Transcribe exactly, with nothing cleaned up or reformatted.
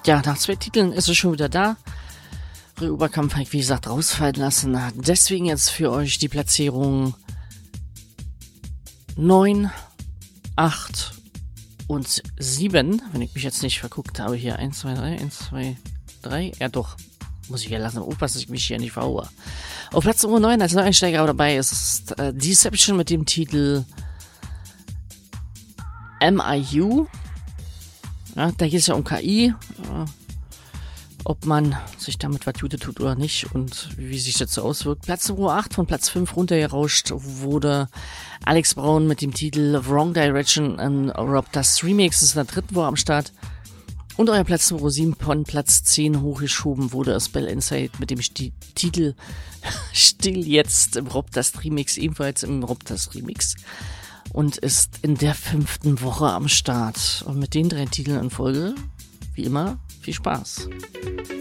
Ja, nach zwei Titeln ist es schon wieder da. Oberkampf habe ich, wie gesagt, rausfallen lassen. Deswegen jetzt für euch die Platzierung neun, acht und sieben. Wenn ich mich jetzt nicht verguckt habe, hier eins, zwei, drei, eins, zwei, drei. Ja doch, muss ich ja lassen. Aufpassen, dass ich mich hier nicht verhaue. Auf Platz Nummer neun als Neueinsteiger dabei ist äh, Deception mit dem Titel M I U. Ja, da geht es ja um K I. Ja, ob man sich damit was Gute tut oder nicht und wie sich das so auswirkt. Platz Nummer acht von Platz fünf runtergerauscht wurde Alex Braun mit dem Titel Wrong Direction in Rob Das Remix. Das ist in der dritten Woche am Start. Und euer Platz Nummer sieben von Platz zehn hochgeschoben wurde Spell Insight mit dem Sti- Titel Still jetzt im Rob Das Remix, ebenfalls im Rob Das Remix. Und ist in der fünften Woche am Start. Und mit den drei Titeln in Folge, wie immer, viel Spaß.